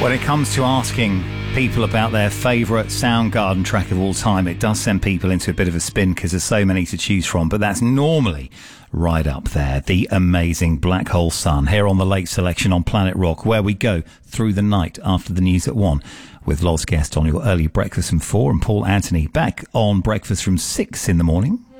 When it comes to asking people about their favourite Soundgarden track of all time, it does send people into a bit of a spin because there's so many to choose from, but that's normally right up there. The amazing Black Hole Sun here on the Late Selection on Planet Rock, where we go through the night after the news at 1 with Loz Guest on your early breakfast from 4 and Paul Anthony back on breakfast from 6 in the morning.